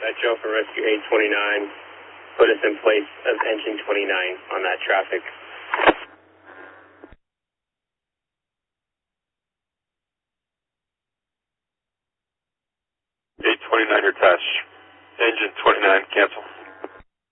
Metro for Rescue 829. Put us in place of engine 29 on that traffic. 829 or touch. Engine 29, cancel.